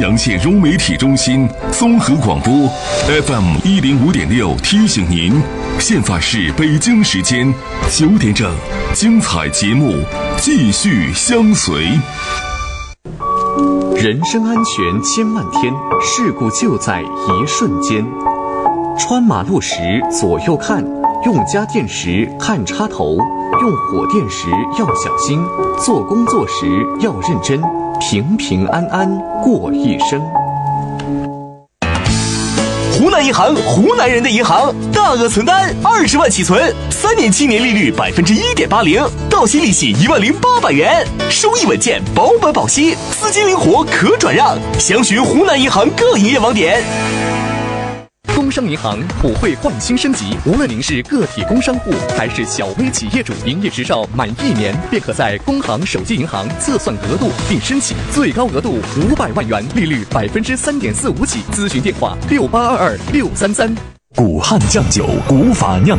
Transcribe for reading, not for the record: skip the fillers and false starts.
阳县融媒体中心综合广播 FM 105.6提醒您，现在是北京时间9点整，精彩节目继续相随。 人身安全千万天，事故就在一瞬间。穿马路时左右看，用家电时看插头，用火电时要小心，做工作时要认真，平平安安过一生。 湖南银行，湖南人的银行，大额存单20万起存，3年期年利率1.80%，到期利息10800元，收益稳健，保本保息，资金灵活可转让。详询湖南银行各营业网点。 工商银行普惠换新升级，无论您是个体工商户还是小微企业主，营业执照满1年便可在工行手机银行测算额度并申请，最高额度500万元，利率3.45%起。咨询电话68226333。 古汉酱酒，古法酿